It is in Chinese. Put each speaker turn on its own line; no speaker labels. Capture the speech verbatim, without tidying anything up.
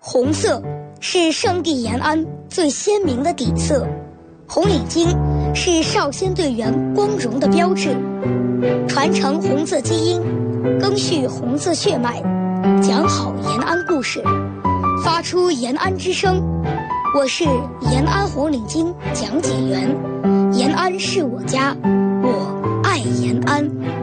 红色是圣地延安最鲜明的底色，红领巾是少先队员光荣的标志。传承红色基因，赓续红色血脉，讲好延安故事，发出延安之声。我是延安红领巾讲解员，延安是我家，我爱延安。